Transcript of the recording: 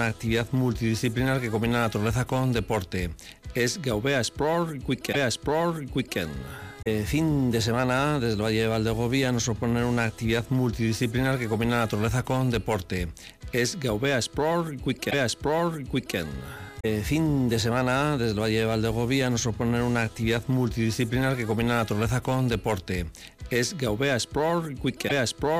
una actividad multidisciplinar que combina naturaleza con deporte. Es Gaubea Sport Weekend. Fin de semana desde el Valle de Valdegovía nos proponen una actividad multidisciplinar que combina naturaleza con deporte. Es Gaubea Sport Weekend. Fin de semana desde el Valle de Valdegovía nos proponen una actividad multidisciplinar que combina naturaleza con deporte. Es Gaubea Sport Weekend.